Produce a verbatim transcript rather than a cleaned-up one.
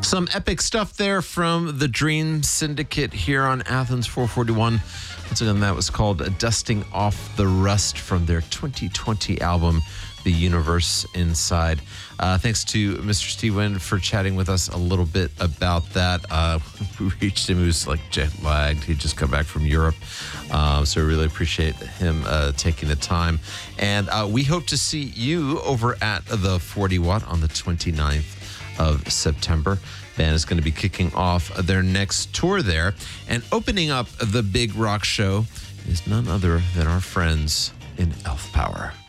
Some epic stuff there from the Dream Syndicate here on Athens four forty-one. Once again, that was called Dusting Off the Rust from their twenty twenty album, The Universe Inside. Uh, thanks to Mister Steve Wynn for chatting with us a little bit about that. Uh, we reached him, he was like jet lagged. He'd just come back from Europe. Uh, so we really appreciate him uh, taking the time. And uh, we hope to see you over at the forty watt on the twenty-ninth of September. Band is going to be kicking off their next tour there. And opening up the big rock show is none other than our friends in Elf Power.